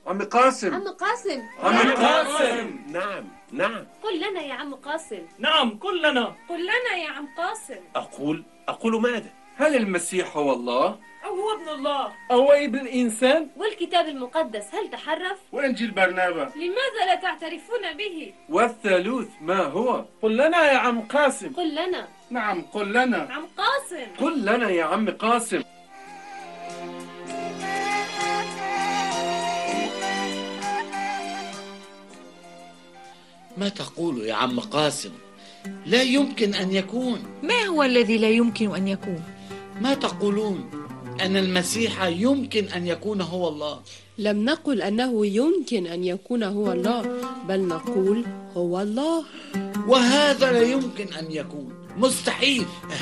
عم قاسم. عم قاسم. عم قاسم. نعم نعم. قل لنا يا عم قاسم. نعم قل لنا. قل لنا يا عم قاسم. أقول ماذا؟ هل المسيح هو الله؟ أو هو ابن الله؟ أو ابن الإنسان؟ والكتاب المقدس هل تحرف؟ وإنجيل برنابا لماذا لا تعترفون به؟ والثالوث ما هو؟ قل لنا يا عم قاسم. قل لنا. نعم قل لنا. عم قاسم. قل لنا يا عم قاسم. ما تقول يا عم قاسم؟ لا يمكن أن يكون. ما هو الذي لا يمكن أن يكون؟ ما تقولون أن المسيح يمكن أن يكون هو الله؟ لم نقل أنه يمكن أن يكون هو الله، بل نقول هو الله. وهذا لا يمكن أن يكون، مستحيل.